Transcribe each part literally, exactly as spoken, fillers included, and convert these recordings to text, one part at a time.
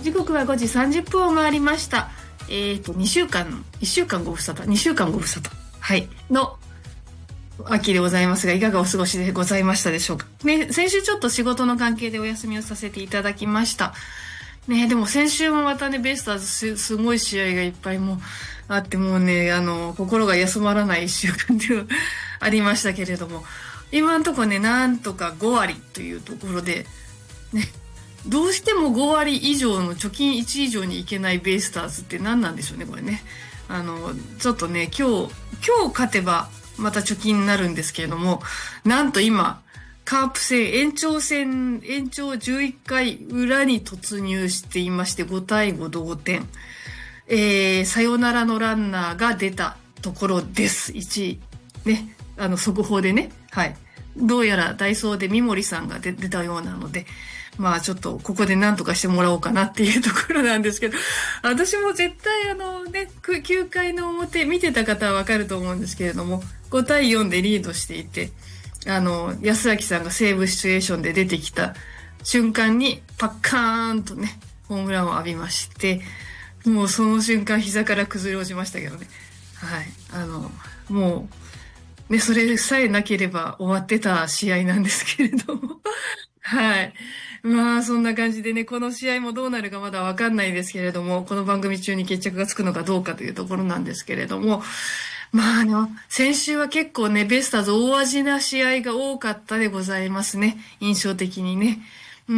時刻はごじさんじゅっぷんを回りました。えっと、にしゅうかん、いっしゅうかんご無沙汰、にしゅうかんご無沙汰、はい、の秋でございますが、いかがお過ごしでございましたでしょうか。ね、先週ちょっと仕事の関係でお休みをさせていただきました。ね、でも先週もまたね、ベイスターズす、すごい試合がいっぱいもあって、もうね、あの、心が休まらないいっしゅうかんではありましたけれども、今のところね、なんとかごわりというところで、ね、どうしてもごわり以上の貯金いち以上にいけないベイスターズって何なんでしょうね、これね。あの、ちょっとね、今日、今日勝てばまた貯金になるんですけれども、なんと今、カープ戦、延長戦、延長じゅういっかい裏に突入していまして、ごたいご同点。えー、サヨナラのランナーが出たところです。いちい。ね。あの、速報でね。はい。どうやらダイソーで三森さんが出出たようなので、まあちょっとここで何とかしてもらおうかなっていうところなんですけど、私も絶対あのね、きゅうかいの表見てた方はわかると思うんですけれども、ごたいよんでリードしていて、あの、安明さんがセーブシチュエーションで出てきた瞬間にパッカーンとね、ホームランを浴びまして、もうその瞬間膝から崩れ落ちましたけどね。はい。あの、もう、ね、それさえなければ終わってた試合なんですけれども。はい。まあ、そんな感じでね、この試合もどうなるかまだわかんないですけれども、この番組中に決着がつくのかどうかというところなんですけれども、まあ、あの、先週は結構ね、ベイスターズ大味な試合が多かったでございますね。印象的にね。うん。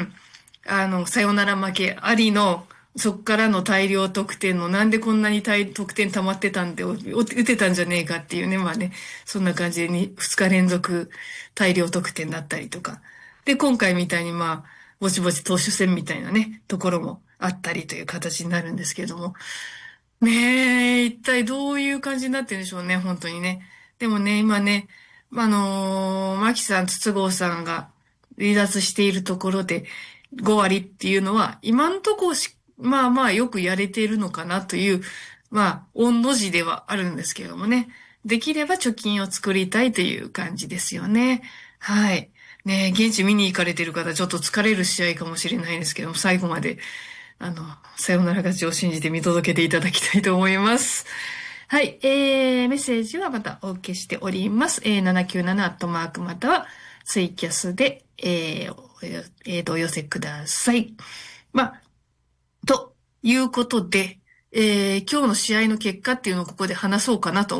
あの、サヨナラ負けありの、そっからの大量得点の、なんでこんなに大得点溜まってたんで、打てたんじゃねえかっていうね、まあね、そんな感じでにふつか連続大量得点だったりとか。で、今回みたいにまあ、ぼちぼち投手戦みたいなね、ところもあったりという形になるんですけれども。ねえ、一体どういう感じになってるんでしょうね、本当にね。でもね、今ね、あのー、マキさん、筒香さんが離脱しているところでごわりっていうのは、今んとこし、まあまあよくやれているのかなという、まあ、御の字ではあるんですけれどもね。できれば貯金を作りたいという感じですよね。はい。ねえ、現地見に行かれてる方、ちょっと疲れる試合かもしれないですけども、最後まで、あの、さよなら勝ちを信じて見届けていただきたいと思います。はい、えー、メッセージはまたお受けしております。えー、ななきゅうななアットマークまたはツイキャスで、えー、えーと、お寄せください。まあ、ということで、えー、今日の試合の結果っていうのをここで話そうかなと